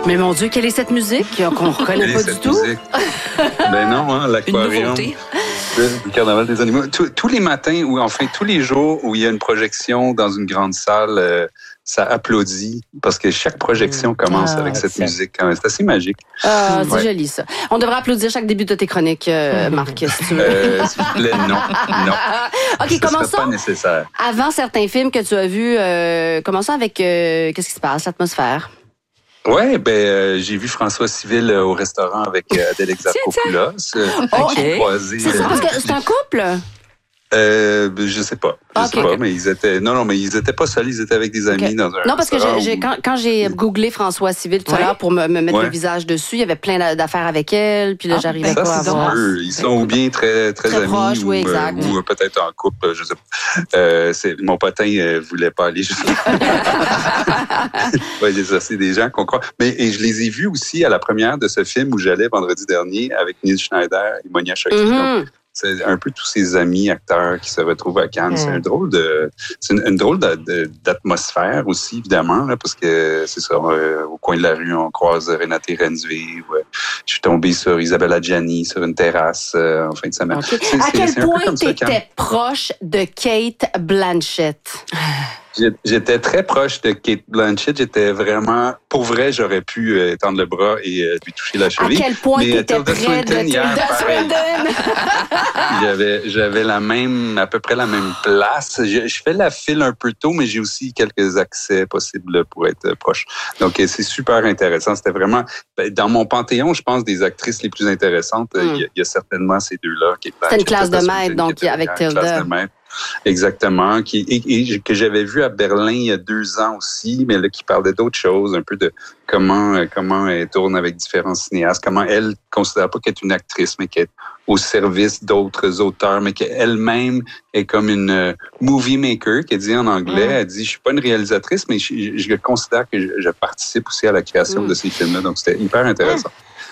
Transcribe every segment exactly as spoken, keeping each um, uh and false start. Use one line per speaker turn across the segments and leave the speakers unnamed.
Mais mon Dieu, quelle est cette musique qu'on ne reconnaît pas du tout?
Ben non, hein, l'aquarium. Le carnaval des animaux. Tous, tous les matins, ou enfin tous les jours où il y a une projection dans une grande salle, euh, ça applaudit parce que chaque projection commence ah, avec cette ça. musique. C'est assez magique.
Ah, c'est ouais. joli, ça. On devrait applaudir chaque début de tes chroniques, euh, Marc, si tu veux.
Euh, s'il vous plaît, non. non.
OK, commençons. Pas nécessaire. Avant certains films que tu as vus, euh, commençons avec euh, qu'est-ce qui se passe, l'atmosphère.
Oui, ben euh, j'ai vu François Civil euh, au restaurant avec euh, Adèle Exarchopoulos. Euh,
okay. croisé, c'est ça, parce que c'est un couple?
Euh, je sais pas. Je okay, sais pas, okay. mais ils étaient. Non, non, mais ils étaient pas seuls, ils étaient avec des amis okay. dans un.
Non, parce que j'ai, j'ai, quand, quand j'ai googlé François Civil tout à ouais. l'heure pour me, me mettre ouais. le visage dessus, il y avait plein d'affaires avec elle, puis là, ah, j'arrivais ben, pas ça, à voir.
Eux. Ils sont bien très, très, très amis. Proches, ou,
oui, exact.
Ou, ou peut-être en couple, je sais pas. Euh, c'est, mon potin euh, voulait pas aller jusqu'à. ouais, c'est, c'est des gens qu'on croit. Mais et je les ai vus aussi à la première de ce film où j'allais vendredi dernier avec Neil Schneider et Monia Chokri. Mm-hmm. C'est un peu tous ces amis acteurs qui se retrouvent à Cannes. Mm. C'est un drôle de, c'est une, une drôle de, de, d'atmosphère aussi, évidemment, là, parce que c'est ça, euh, au coin de la rue, on croise Renate Reinsve. Ouais. Je suis tombé sur Isabelle Adjani sur une terrasse euh, en fin de semaine.
Okay. C'est, à c'est, quel c'est point t'étais proche de Cate Blanchett?
J'étais très proche de Cate Blanchett. J'étais vraiment... Pour vrai, j'aurais pu euh, tendre le bras et euh, lui toucher la cheville.
À quel point tu étais près Swinton, de Tilda Swinton?
j'avais, j'avais la même, à peu près la même place. Je, je fais la file un peu tôt, mais j'ai aussi quelques accès possibles pour être proche. Donc, c'est super intéressant. C'était vraiment... Dans mon panthéon, je pense, des actrices les plus intéressantes, il mm. y, y a certainement ces deux-là.
C'était une classe de maître, donc, avec Tilda.
Exactement, qui et, et que j'avais vu à Berlin il y a deux ans aussi, mais là qui parlait d'autres choses, un peu de comment comment elle tourne avec différents cinéastes, comment elle considère pas qu'elle est une actrice, mais qu'elle est au service d'autres auteurs, mais qu'elle-même est comme une movie maker, qu'elle dit en anglais. Mm. Elle dit, je suis pas une réalisatrice, mais je, je considère que je, je participe aussi à la création mm. de ces films-là, donc c'était hyper intéressant.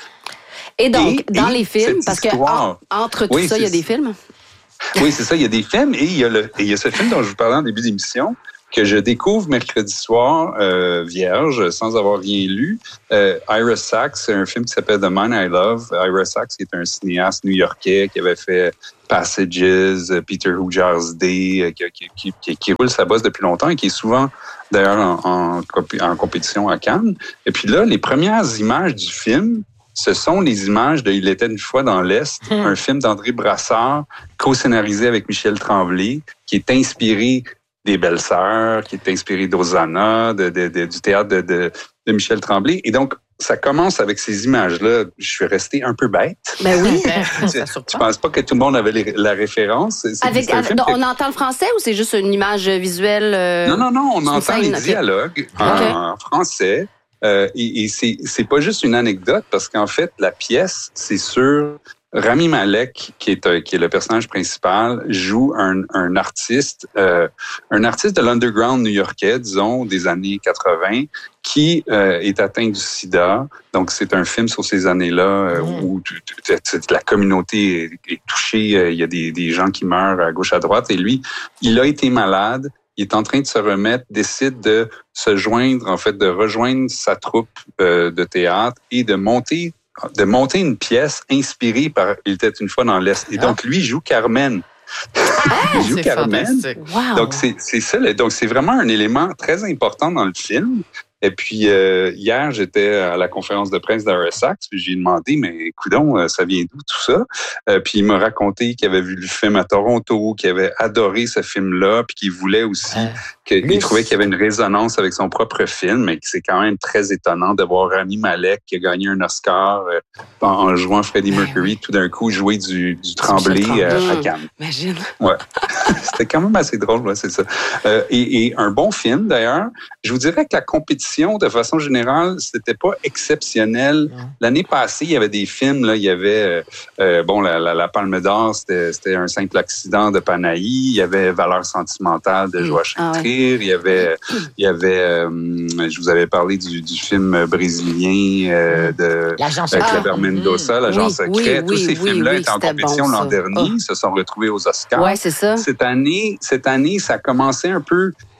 Et donc, et, dans et les films, parce que en, entre tout oui, ça, il y a des films.
Oui, c'est ça. Il y a des films et il y a, le, et il y a ce film dont je vous parlais en début d'émission que je découvre mercredi soir, euh, vierge, sans avoir rien lu. Euh, Ira Sachs, c'est un film qui s'appelle The Man I Love. Ira Sachs est un cinéaste new-yorkais qui avait fait Passages, Peter Hoojar's Day, qui, qui, qui, qui, qui roule sa bosse depuis longtemps et qui est souvent, d'ailleurs, en, en, en compétition à Cannes. Et puis là, les premières images du film, ce sont les images de Il était une fois dans l'Est, mmh. un film d'André Brassard, co-scénarisé avec Michel Tremblay, qui est inspiré des Belles-Sœurs, qui est inspiré d'Hosanna, de, de, de, du théâtre de, de, de Michel Tremblay. Et donc, ça commence avec ces images-là. Je suis resté un peu bête.
Ben oui.
tu, tu penses pas que tout le monde avait les, la référence? C'est, c'est
avec, avec, on que... entend le français ou c'est juste une image visuelle? Euh,
non, non, non. On entend scène, les okay. dialogues en, okay. en français. Euh, et et c'est, c'est pas juste une anecdote parce qu'en fait, la pièce, c'est sur Rami Malek, qui est, euh, qui est le personnage principal, joue un, un artiste, euh, un artiste de l'underground new-yorkais, disons, des années quatre-vingts, qui euh, est atteint du sida. Donc, c'est un film sur ces années-là euh, mmh. où t- t- t- la communauté est, est touchée. Euh, il y a des, des gens qui meurent à gauche, à droite. Et lui, il a été malade. Il est en train de se remettre, décide de se joindre, en fait, de rejoindre sa troupe euh, de théâtre et de monter, de monter une pièce inspirée par Il était une fois dans l'Est. Et donc, lui, il joue Carmen.
Ah,
il joue
c'est
Carmen.
Wow.
Donc, c'est, c'est ça. Donc, c'est vraiment un élément très important dans le film. Et puis, euh, hier, j'étais à la conférence de presse d'Ira Sachs, puis j'ai demandé, mais coudonc, ça vient d'où tout ça? Euh, puis il m'a raconté qu'il avait vu le film à Toronto, qu'il avait adoré ce film-là, puis qu'il voulait aussi, ah, qu'il oui. trouvait qu'il y avait une résonance avec son propre film, mais que c'est quand même très étonnant de voir Rami Malek, qui a gagné un Oscar euh, en, en jouant Freddie Mercury, tout d'un coup jouer du, du Tremblay euh, à Cannes.
Imagine.
Ouais. C'était quand même assez drôle, ouais, c'est ça. Euh, et, et un bon film, d'ailleurs. Je vous dirais que la compétition, de façon générale, c'était pas exceptionnel. Mmh. L'année passée, il y avait des films, là, il y avait, euh, bon, la, la, la Palme d'Or, c'était, c'était Un simple accident de Panahi, il y avait Valeurs sentimentales de Joachim ah, Trier, ouais. il y avait, il y avait, euh, je vous avais parlé du, du film brésilien euh, de Kleber Mendonça, L'Agent oui, secret. Oui, Tous oui, ces oui, films-là oui, étaient en compétition bon, l'an dernier, oh. se sont retrouvés aux Oscars.
Ouais, c'est ça.
Cette année, cette année, ça a commencé un peu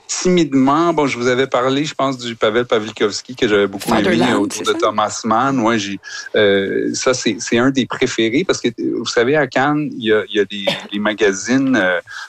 timidement, bon, je vous avais parlé, je pense, du Pavel Pawlikowski que j'avais beaucoup aimé autour de Thomas Mann. Ouais, j'ai, euh, ça, c'est, c'est un des préférés parce que, vous savez, à Cannes, il y a, il y a des, les magazines,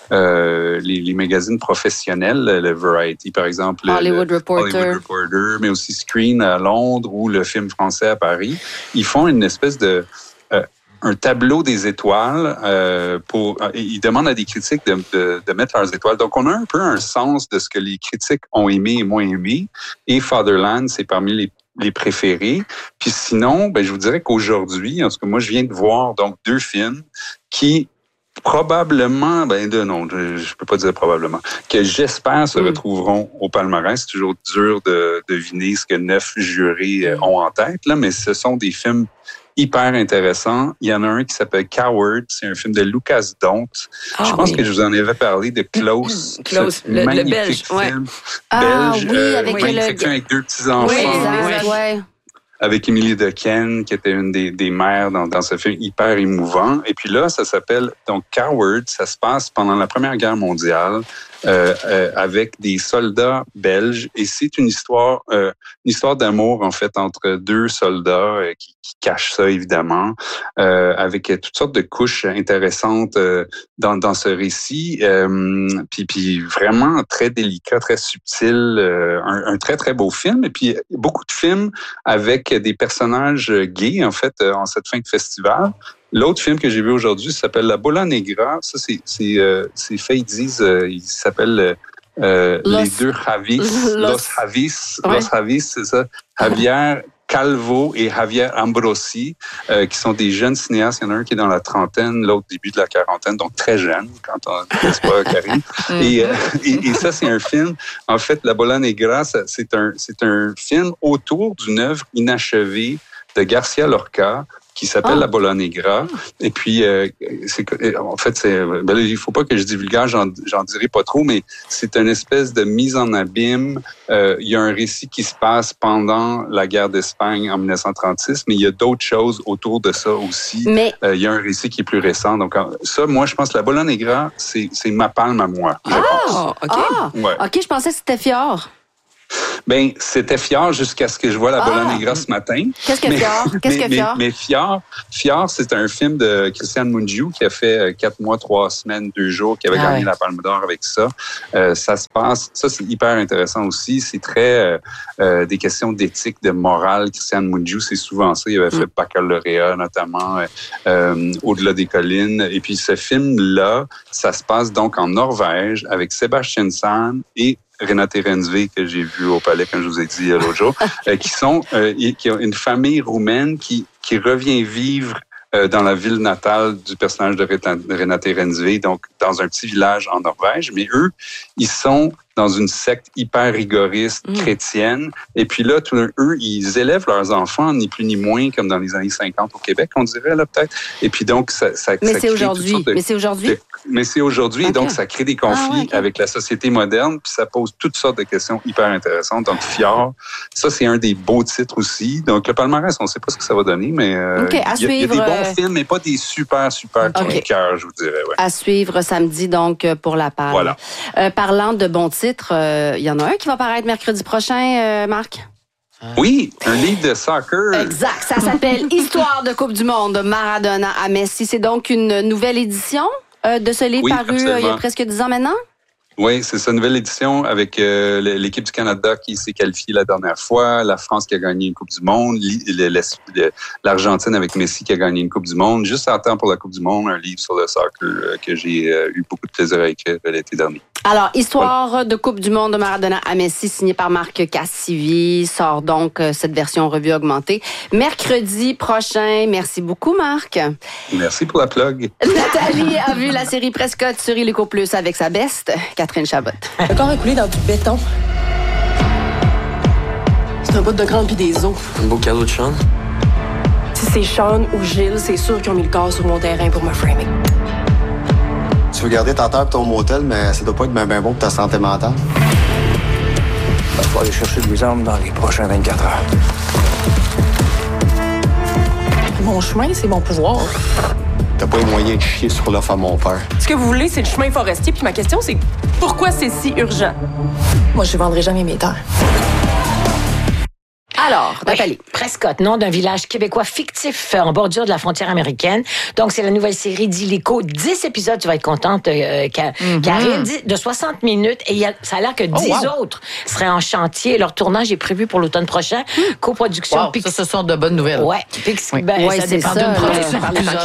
euh, les, les magazines professionnels, le Variety, par exemple.
Hollywood
le,
Reporter.
Hollywood Reporter, mais aussi Screen à Londres ou le film français à Paris. Ils font une espèce de... Euh, un tableau des étoiles euh, pour ils demandent à des critiques de, de, de mettre leurs étoiles. Donc, on a un peu un sens de ce que les critiques ont aimé et moins aimé. Et Fatherland, c'est parmi les, les préférés. Puis sinon, ben, je vous dirais qu'aujourd'hui, en tout cas, moi, je viens de voir donc deux films qui probablement, ben de non, je, je peux pas dire probablement, que j'espère se retrouveront au palmarès. C'est toujours dur de deviner ce que neuf jurés ont en tête, là, mais ce sont des films hyper intéressant. Il y en a un qui s'appelle Coward. C'est un film de Lucas Dont. Ah, je pense oui. que je vous en avais parlé de Close.
Close, le, le belge.
Film
ouais.
Ah,
belge.
Oui,
euh,
avec
magnifique
le...
film avec deux petits-enfants.
Oui, exact, ouais.
Avec Emily Dequesne, qui était une des, des mères dans, dans ce film hyper émouvant. Et puis là, ça s'appelle donc Coward. Ça se passe pendant la Première Guerre mondiale euh, euh, avec des soldats belges. Et c'est une histoire, euh, une histoire d'amour en fait entre deux soldats euh, qui, qui cachent ça évidemment, euh, avec toutes sortes de couches intéressantes euh, dans, dans ce récit. Euh, puis, puis vraiment très délicat, très subtil, euh, un, un très très beau film. Et puis beaucoup de films avec des personnages gays, en fait, en cette fin de festival. L'autre film que j'ai vu aujourd'hui s'appelle La Bola Negra. Ça, c'est, c'est, euh, c'est fait, ils disent, euh, il s'appelle euh, Les deux Javis. Los, Los Javis. Ouais. Los Javis, c'est ça. Javier Calvo et Javier Ambrosi, euh, qui sont des jeunes cinéastes. Il y en a un qui est dans la trentaine, l'autre début de la quarantaine, donc très jeune, quand on n'est pas Karine. et, euh, et, et ça, c'est un film. En fait, La Bola Negra, ça, c'est un, c'est un film autour d'une œuvre inachevée de Garcia Lorca, qui s'appelle oh. La Bola Negra. Et puis, euh, c'est, en fait, c'est, ben là, il faut pas que je divulgage, j'en, j'en dirai pas trop, mais c'est une espèce de mise en abîme. Euh, il y a un récit qui se passe pendant la guerre d'Espagne en dix-neuf cent trente-six, mais il y a d'autres choses autour de ça aussi. Mais... Euh, il y a un récit qui est plus récent. Donc, ça, moi, je pense que La Bola Negra, c'est, c'est ma palme à moi.
Ah, oh, OK. Ah, ouais. OK, je pensais que c'était Fjord.
Ben, c'était Fjord jusqu'à ce que je vois La Bola Negra ce matin.
Qu'est-ce que Fjord? Qu'est-ce que Fjord?
Mais, mais Fjord, Fjord, c'est un film de Christian Mungiu qui a fait quatre mois, trois semaines, deux jours, qui avait ah gagné ouais. la Palme d'Or avec ça. Euh, ça se passe, ça c'est hyper intéressant aussi. C'est très euh, euh, des questions d'éthique, de morale. Christian Mungiu, c'est souvent ça. Il avait fait mm. Baccalauréat notamment, euh, Au-delà des collines. Et puis ce film-là, ça se passe donc en Norvège avec Sébastien Sahn et Renate Reinsve, que j'ai vu au Palais, comme je vous ai dit l'autre jour, euh, qui sont euh, qui ont une famille roumaine qui, qui revient vivre euh, dans la ville natale du personnage de Renate Reinsve, donc dans un petit village en Norvège. Mais eux, ils sont dans une secte hyper rigoriste, mmh. chrétienne. Et puis là, tout, eux, ils élèvent leurs enfants, ni plus ni moins, comme dans les années cinquante au Québec, on dirait, là, peut-être. Et puis donc, ça, ça,
mais,
ça
c'est aujourd'hui.
De,
mais c'est aujourd'hui.
De, mais c'est aujourd'hui. Okay. Donc, ça crée des conflits ah, ouais, okay. avec la société moderne, puis ça pose toutes sortes de questions hyper intéressantes. Donc, Fjord, ça, c'est un des beaux titres aussi. Donc, le palmarès, on ne sait pas ce que ça va donner, mais euh,
okay, à
il, y a,
suivre,
il y a des bons
euh...
films, mais pas des super, super okay. coups de cœur, je vous dirais. Ouais.
À suivre samedi, donc, pour la Palme.
Voilà.
Euh, parlant de bons titres, euh, il y en a un qui va paraître mercredi prochain, euh, Marc?
Oui, un livre de soccer.
Exact. Ça s'appelle Histoire de Coupe du Monde de Maradona à Messi. C'est donc une nouvelle édition euh, de ce livre oui, paru euh, il y a presque dix ans maintenant?
Oui, c'est sa nouvelle édition avec euh, l'équipe du Canada qui s'est qualifiée la dernière fois, la France qui a gagné une Coupe du Monde, l'Argentine avec Messi qui a gagné une Coupe du Monde. Juste en temps pour la Coupe du Monde, un livre sur le soccer euh, que j'ai euh, eu beaucoup de plaisir à écrire l'été dernier.
Alors, Histoire voilà. de Coupe du Monde de Maradona à Messi, signé par Marc Cassivi, sort donc euh, cette version revue augmentée mercredi prochain. Merci beaucoup, Marc.
Merci pour la plug.
Nathalie a vu la série Prescott sur Illico Plus avec sa beste, Catherine Chabot.
Le corps est coulé dans du béton. C'est un bout de grande vie des eaux.
Un beau cadeau de Sean.
Si c'est Sean ou Gilles, c'est sûr qu'ils ont mis le corps sur mon terrain pour me framer.
Tu veux garder ta terre et ton motel, mais ça doit pas être bien ben bon pour ta santé mentale.
Il va falloir aller chercher des armes dans les prochains vingt-quatre heures.
Mon chemin, c'est mon pouvoir.
T'as pas les moyens de chier sur l'offre à mon père.
Ce que vous voulez, c'est le chemin forestier. Puis ma question, c'est pourquoi c'est si urgent? Moi, je vendrai jamais mes terres.
Alors, Nathalie.
Oui. Prescott, nom d'un village québécois fictif en bordure de la frontière américaine. Donc, c'est la nouvelle série d'Illico. dix épisodes, tu vas être contente, euh, mm-hmm. Karine, de soixante minutes. Et y a, ça a l'air que dix oh, wow. autres seraient en chantier. Leur tournage est prévu pour l'automne prochain. Mm. Coproduction.
Wow, Pix... Ça, ce sont de bonnes nouvelles.
Ouais. Pix...
Oui.
Ben,
ouais,
ça dépend d'une production.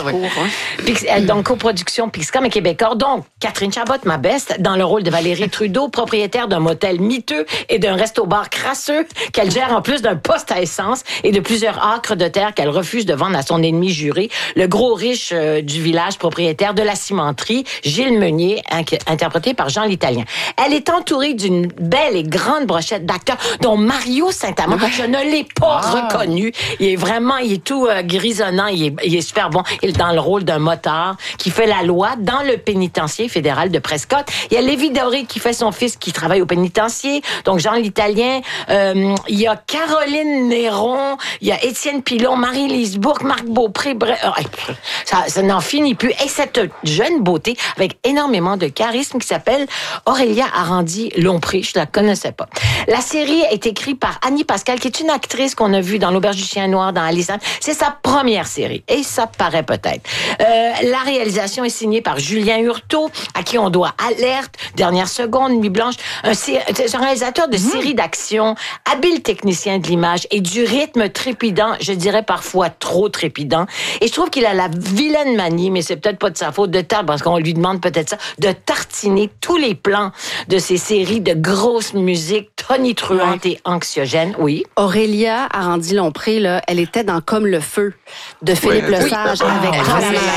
Pix...
Mm.
Donc, coproduction Pixcom et Québécois. Donc, Catherine Chabot, ma beste, dans le rôle de Valérie Trudeau, propriétaire d'un motel miteux et d'un resto-bar crasseux qu'elle gère en plus d'un poste à essence et de plusieurs acres de terre qu'elle refuse de vendre à son ennemi juré, le gros riche euh, du village, propriétaire de la cimenterie, Gilles Meunier, inc- interprété par Jean l'Italien. Elle est entourée d'une belle et grande brochette d'acteurs, dont Mario Saint-Amand. Je ne l'ai pas ah. reconnu. Il est vraiment, il est tout euh, grisonnant, il est, il est super bon. Il est dans le rôle d'un motard qui fait la loi dans le pénitencier fédéral de Prescott. Il y a Lévi Doré qui fait son fils qui travaille au pénitencier, donc Jean l'Italien. Euh, il y a Caroline Néron, il y a Étienne Pilon, Marie-Lise Bourque, Marc Beaupré, bref, ça, ça n'en finit plus. Et cette jeune beauté avec énormément de charisme qui s'appelle Aurélia Arandy-Lompré, je la connaissais pas. La série est écrite par Annie Pascal, qui est une actrice qu'on a vue dans L'Auberge du Chien Noir, dans Alison. C'est sa première série, et ça paraît peut-être. Euh, la réalisation est signée par Julien Hurtaud, à qui on doit Alerte, Dernière Seconde, Nuit Blanche, un, un réalisateur de mmh. séries d'action, habile technicien de l'image et du rythme trépidant, je dirais parfois trop trépidant. Et je trouve qu'il a la vilaine manie, mais c'est peut-être pas de sa faute, de tard, parce qu'on lui demande peut-être ça, de tartiner tous les plans de ces séries de grosses musiques tonitruantes ouais. et anxiogènes. Oui.
Aurélia Arandy-Lompré, là, elle était dans Comme le feu de Philippe
ouais,
Lesage
oui.
avec
ah,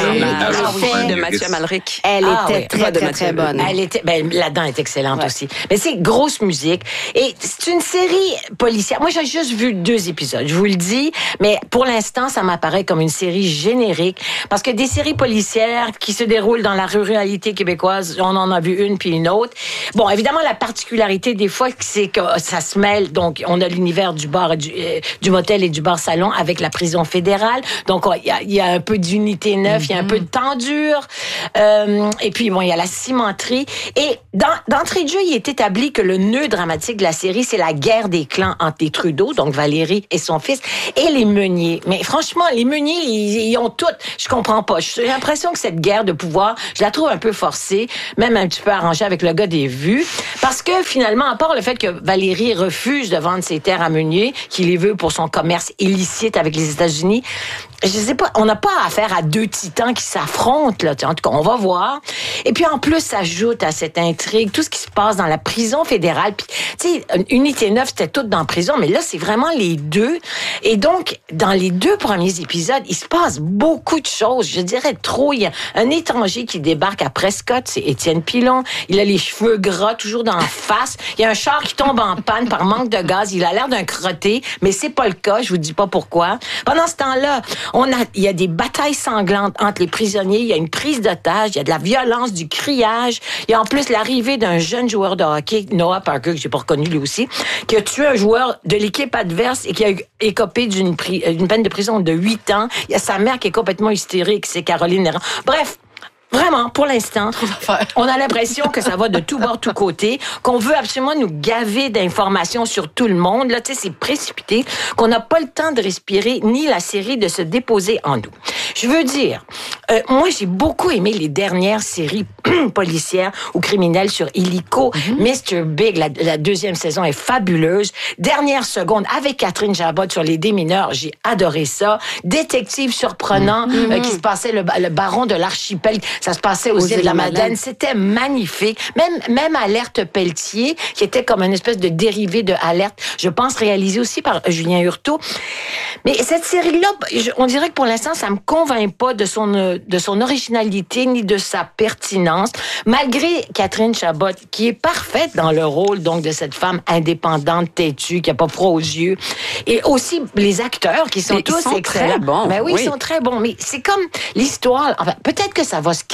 Rami
de Mathieu Amalric.
Elle
ah,
était
oui.
très, très, très bonne.
Elle était, ben, là-dedans, elle est excellente ouais. aussi. Mais c'est grosse musique. Et c'est une série policière. Moi, j'ai juste vu deux épisodes, je vous le dis. Mais pour l'instant, ça m'apparaît comme une série générique. Parce que des séries policières qui se déroulent dans la ruralité québécoise, on en a vu une puis une autre. Bon, évidemment, la particularité des fois, c'est que ça se mêle. Donc, on a l'univers du bar, du, euh, du motel et du bar-salon avec la prison fédérale. Donc, il y, y a un peu d'unité neuf, il mm-hmm. y a un peu de temps dur. Euh, et puis, bon, il y a la cimenterie. Et dans, d'entrée de jeu, il est établi que le nœud dramatique de la série, c'est la guerre des clans entre les Trudeau, donc Valérie et son fils, et les Meunier. Mais franchement, les Meunier, ils, ils ont tout. Je comprends pas. J'ai l'impression que cette guerre de pouvoir, je la trouve un peu forcée, même un petit peu arrangée avec le gars des vues. Parce que finalement, à part le fait que Valérie refuse de vendre ses terres à Meunier, qu'il les veut pour son commerce illicite avec les États-Unis, je sais pas, on n'a pas affaire à deux titans qui s'affrontent, là. En tout cas, on va voir. Et puis, en plus, s'ajoute à cette intrigue tout ce qui se passe dans la prison fédérale. Puis, tu sais, Unité neuf, c'était tout dans la prison, mais là, c'est vraiment les deux. Et donc, dans les deux premiers épisodes, il se passe beaucoup de choses. Je dirais trop. Il y a un étranger qui débarque à Prescott, c'est Étienne Pilon. Il a les cheveux gras, toujours dans la face. Il y a un char qui tombe en panne par manque de gaz. Il a l'air d'un crotté, mais c'est pas le cas. Je vous dis pas pourquoi. Pendant ce temps-là, on a, il y a des batailles sanglantes entre les prisonniers. Il y a une prise d'otage. Il y a de la violence, du criage. Il y a en plus l'arrivée d'un jeune joueur de hockey, Noah Parker, que j'ai pas reconnu lui aussi, qui a tué un joueur de l'équipe adverse et qui a écopé d'une, pri- d'une peine de prison de huit ans. Il y a sa mère qui est complètement hystérique, c'est Caroline Néron. Bref. Vraiment, pour l'instant, on a l'impression que ça va de tout bord, tout côté, qu'on veut absolument nous gaver d'informations sur tout le monde. Là, tu sais, c'est précipité, qu'on n'a pas le temps de respirer, ni la série de se déposer en nous. Je veux dire, euh, moi, j'ai beaucoup aimé les dernières séries policières ou criminelles sur Illico. Mm-hmm. mister Big, la, la deuxième saison est fabuleuse. Dernière seconde, avec Catherine Chabot sur les démineurs, j'ai adoré ça. Détective surprenant, mm-hmm. euh, qui se passait le, le baron de l'archipel. Ça se passait aux, aux îles de la Madeleine. Madeleine. C'était magnifique. Même, même Alerte Pelletier, qui était comme une espèce de dérivé de Alerte, je pense réalisé aussi par Julien Hurtaud. Mais cette série-là, on dirait que pour l'instant, ça me convainc pas de son, de son originalité ni de sa pertinence. Malgré Catherine Chabot, qui est parfaite dans le rôle, donc, de cette femme indépendante, têtue, qui a pas froid aux yeux. Et aussi les acteurs, qui sont
mais
tous
ils sont
excellents.
Très bons.
Ben oui,
oui,
ils sont très bons. Mais c'est comme l'histoire. Enfin, peut-être que ça va se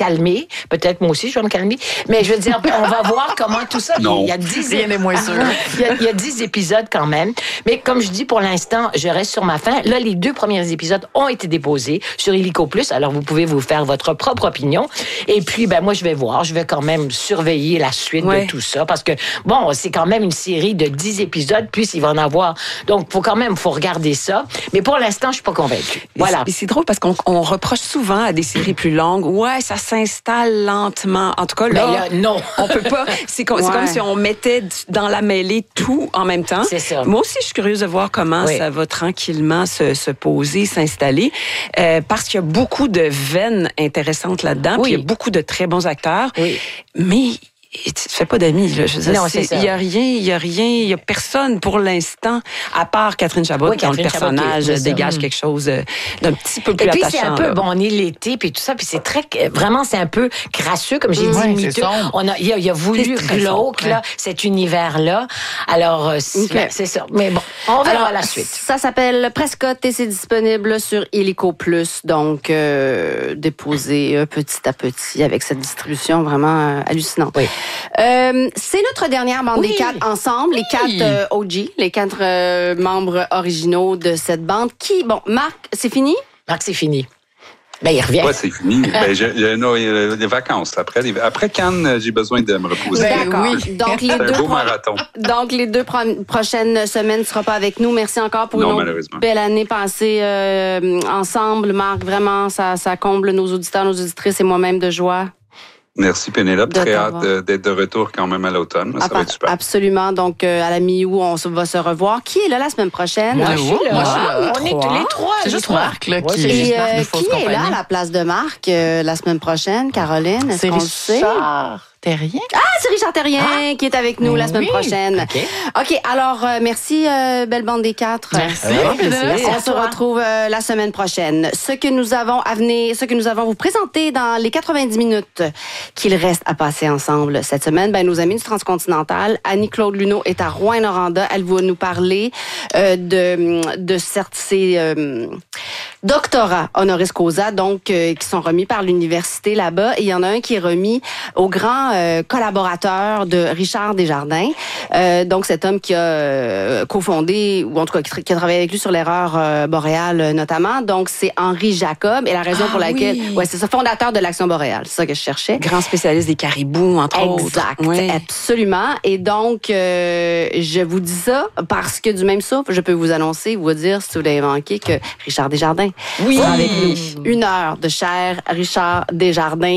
calmer. Peut-être moi aussi, je vais me calmer. Mais je veux dire, on va voir comment tout ça...
Non.
Il y a dix...
Rien n'est moins sûr.
il, y a, il y a dix épisodes quand même. Mais comme je dis, pour l'instant, je reste sur ma faim. Là, les deux premiers épisodes ont été déposés sur Illico Plus. Alors, vous pouvez vous faire votre propre opinion. Et puis, ben moi, je vais voir. Je vais quand même surveiller la suite ouais. de tout ça. Parce que, bon, c'est quand même une série de dix épisodes, puis il va en avoir. Donc, faut quand même, faut regarder ça. Mais pour l'instant, je suis pas convaincue. Voilà.
Et c'est drôle parce qu'on on reproche souvent à des séries plus longues. Ouais, ça s'installe lentement. En tout cas, là,
ben là non.
on peut pas. C'est comme, ouais. c'est comme si on mettait dans la mêlée tout en même temps.
C'est ça.
Moi aussi, je suis curieuse de voir comment oui. ça va tranquillement se, se poser, s'installer. Euh, parce qu'il y a beaucoup de veines intéressantes là-dedans.
Oui.
Puis il y a beaucoup de très bons acteurs.
Oui.
Mais tu te fais pas d'amis, là. Je veux dire,
non, c'est ça.
Il y a rien, il y a rien, il y a personne pour l'instant, à part Catherine Chabot,
oui,
dont le personnage
Chabot,
dégage quelque chose d'un petit peu plus
attachant. Et puis,
attachant,
c'est un peu,
là.
bon, on est l'été, puis tout ça, puis c'est très, vraiment, c'est un peu crasseux, comme j'ai
mmh,
dit, miteux. On a, il a, il a voulu glauque, là, cet univers-là. Alors, c'est, okay. c'est ça. Mais bon, on verra Alors, la suite.
Ça s'appelle Prescott et c'est disponible sur Illico Plus. Donc, euh, déposé euh, petit à petit avec cette distribution vraiment euh, hallucinante.
Oui.
Euh, c'est notre dernière bande
oui.
des quatre ensemble, les quatre euh, O G, les quatre euh, membres originaux de cette bande. Qui, bon, Marc, c'est fini?
Marc, c'est fini. Ben, il revient.
Oui, c'est fini. ben, j'ai, j'ai, non, les vacances. Après, les, après Cannes, j'ai besoin de me reposer.
Ben, D'accord. Oui. Donc, les
c'est
deux
un beau
pro-
marathon.
Donc, les deux pro- prochaines semaines ne sera pas avec nous. Merci encore pour
non,
une belle année passée euh, ensemble. Marc, vraiment, ça, ça comble nos auditeurs, nos auditrices et moi-même de joie.
Merci Pénélope, très hâte d'être de retour quand même à l'automne. Ça
ah,
va être super.
Absolument. Donc, euh, à la mi-août, on va se revoir. Qui est là la semaine prochaine?
Moi, je suis là. Moi, je suis là.
On est tous les trois.
C'est
juste
Marc
là, qui,
ouais, et, euh, qui est là à la place de Marc euh, la semaine prochaine? Caroline, est-ce
c'est
qu'on le sait?
Richard Terrien.
Ah, c'est Richard Terrien ah. qui est avec nous la semaine oui. prochaine.
OK.
OK, alors, euh, merci, euh, belle bande des quatre.
Merci.
merci. On se retrouve euh, la semaine prochaine. Ce que nous avons à venir, ce que nous avons à vous présenter dans les quatre-vingt-dix minutes qu'il reste à passer ensemble cette semaine, ben, nos amis du Transcontinental, Annie-Claude Luneau est à Rouyn-Noranda. Elle va nous parler euh, de, de certes, ces euh, doctorats honoris causa, donc, euh, qui sont remis par l'université là-bas. Et il y en a un qui est remis au grand euh, collaborateur de Richard Desjardins. Euh, donc, cet homme qui a euh, cofondé, ou en tout cas qui, qui a travaillé avec lui sur l'erreur euh, boréale euh, notamment. Donc, c'est Henri Jacob. Et la raison
ah,
pour laquelle...
Oui.
Ouais, c'est ça, fondateur de l'Action boréale. C'est ça que je cherchais.
Grand spécialiste des caribous, entre
exact,
autres.
Exact,
oui.
absolument. Et donc, euh, je vous dis ça parce que du même souffle, je peux vous annoncer, vous dire, si vous l'avez manqué, que Richard Desjardins
oui.
sera avec nous. Une heure de cher Richard Desjardins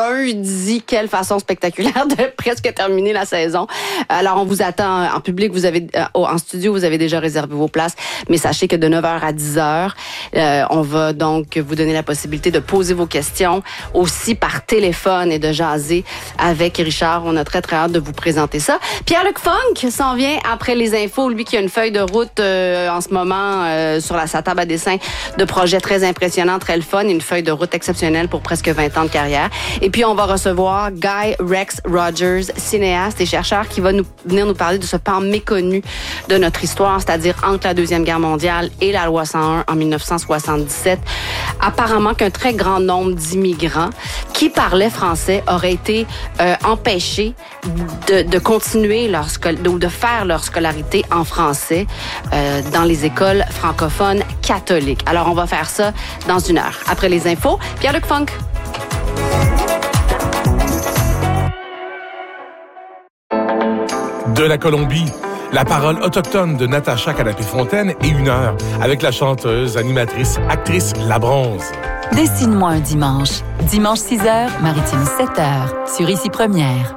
lundi. Quelle façon spectaculaire de presque terminer la saison. Alors, on vous attend en public, vous avez en studio, vous avez déjà réservé vos places, mais sachez que de neuf heures à dix heures, euh, on va donc vous donner la possibilité de poser vos questions aussi par téléphone et de jaser avec Richard. On a très, très hâte de vous présenter ça. Pierre-Luc Funk s'en vient après les infos, lui qui a une feuille de route euh, en ce moment euh, sur la, sa table à dessin de projets très impressionnants, très le fun, une feuille de route exceptionnelle pour presque vingt ans de carrière. Et puis, on va recevoir Guy Rex Rogers, cinéaste et chercheur, qui va nous, venir nous parler de ce pan méconnu de notre histoire, c'est-à-dire entre la Deuxième Guerre mondiale et la loi cent un en dix-neuf cent soixante-dix-sept. Apparemment qu'un très grand nombre d'immigrants qui parlaient français auraient été euh, empêchés de, de continuer leur scol- ou de faire leur scolarité en français euh, dans les écoles francophones catholiques. Alors, on va faire ça dans une heure. Après les infos, Pierre-Luc Funk.
De la Colombie, la parole autochtone de Natacha Canapé-Fontaine et une heure avec la chanteuse, animatrice, actrice La Bronze.
Dessine-moi un dimanche. Dimanche six heures, Maritime sept heures, sur Ici Première.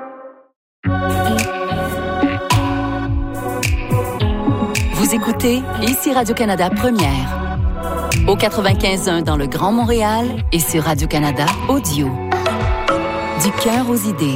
Vous écoutez Ici Radio-Canada Première. Au quatre-vingt-quinze point un dans le Grand Montréal et sur Radio-Canada Audio. Du cœur aux idées.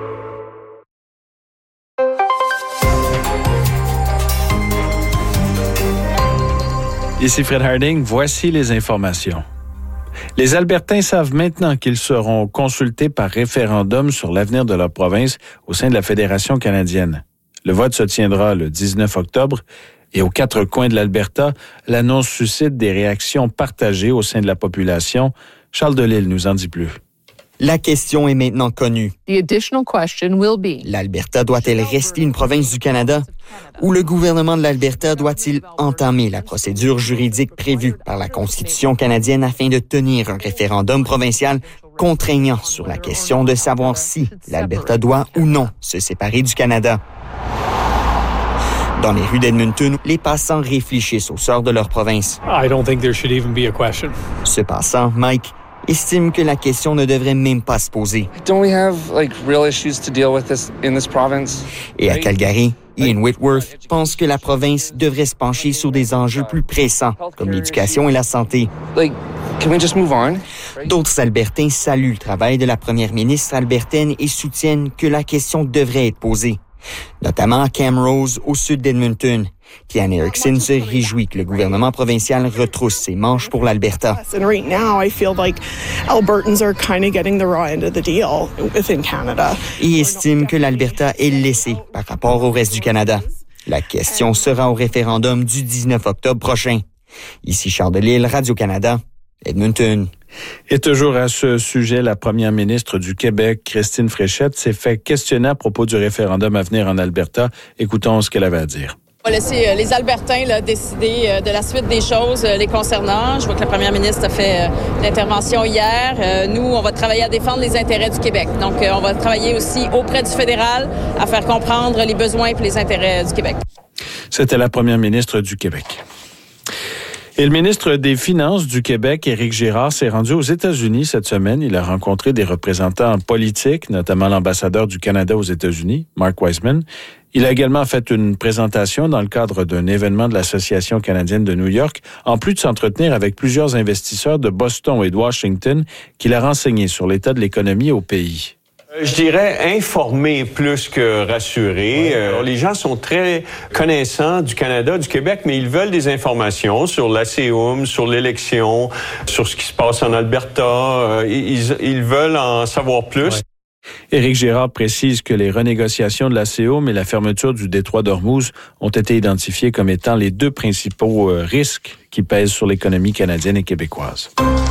Ici Fred Harding, voici les informations. Les Albertains savent maintenant qu'ils seront consultés par référendum sur l'avenir de leur province au sein de la Fédération canadienne. Le vote se tiendra le dix-neuf octobre et aux quatre coins de l'Alberta, l'annonce suscite des réactions partagées au sein de la population. Charles Delisle nous en dit plus.
La question est maintenant connue.
The additional question will be:
L'Alberta doit-elle rester une province du Canada? Ou le gouvernement de l'Alberta doit-il entamer la procédure juridique prévue par la Constitution canadienne afin de tenir un référendum provincial contraignant sur la question de savoir si l'Alberta doit ou non se séparer du Canada? Dans les rues d'Edmonton, les passants réfléchissent au sort de leur province.
I don't think there should even be a question.
Ce passant, Mike, estime que la question ne devrait même pas se poser.
Don't we have like real issues to deal with this in this province?
Et à Calgary, Ian Whitworth pense que la province devrait se pencher sur des enjeux plus pressants, comme l'éducation et la santé.
Like, can we just move on?
D'autres Albertains saluent le travail de la première ministre albertaine et soutiennent que la question devrait être posée. Notamment à Camrose, au sud d'Edmonton. Kian Erickson se réjouit que le gouvernement provincial retrousse ses manches pour l'Alberta.
And right now, I feel like Albertans are kind of getting the raw end of the deal within Canada.
Et estime que l'Alberta est laissée par rapport au reste du Canada. La question sera au référendum du dix-neuf octobre prochain. Ici Charles Delisle, Radio-Canada, Edmonton.
Et toujours à ce sujet, la première ministre du Québec, Christine Fréchette, s'est fait questionner à propos du référendum à venir en Alberta. Écoutons ce qu'elle avait à dire.
On va laisser les Albertains là, décider de la suite des choses les concernant. Je vois que la première ministre a fait l'intervention hier. Nous, on va travailler à défendre les intérêts du Québec. Donc, on va travailler aussi auprès du fédéral à faire comprendre les besoins et les intérêts du Québec.
C'était la première ministre du Québec. Et le ministre des Finances du Québec, Éric Girard, s'est rendu aux États-Unis cette semaine. Il a rencontré des représentants politiques, notamment l'ambassadeur du Canada aux États-Unis, Mark Wiseman. Il a également fait une présentation dans le cadre d'un événement de l'Association canadienne de New York, en plus de s'entretenir avec plusieurs investisseurs de Boston et de Washington qu'il a renseigné sur l'état de l'économie au pays.
Je dirais informer plus que rassurer. Ouais. Euh, les gens sont très connaissants du Canada, du Québec, mais ils veulent des informations sur l'A C U M, sur l'élection, sur ce qui se passe en Alberta. Euh, ils, ils veulent en savoir plus. Ouais.
Éric Girard précise que les renégociations de l'A C U M et la fermeture du détroit d'Ormuz ont été identifiées comme étant les deux principaux euh, risques qui pèsent sur l'économie canadienne et québécoise.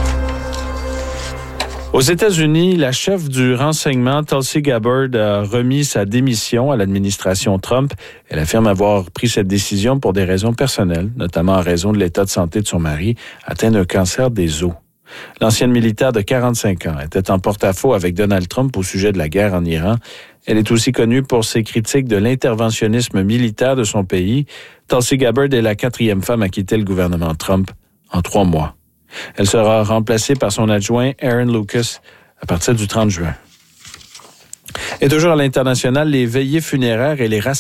Aux États-Unis, la chef du renseignement, Tulsi Gabbard, a remis sa démission à l'administration Trump. Elle affirme avoir pris cette décision pour des raisons personnelles, notamment en raison de l'état de santé de son mari, atteint d'un cancer des os. L'ancienne militaire de quarante-cinq ans était en porte-à-faux avec Donald Trump au sujet de la guerre en Iran. Elle est aussi connue pour ses critiques de l'interventionnisme militaire de son pays. Tulsi Gabbard est la quatrième femme à quitter le gouvernement Trump en trois mois. Elle sera remplacée par son adjoint Aaron Lucas à partir du trente juin. Et toujours à l'international, les veillées funéraires et les rassemblements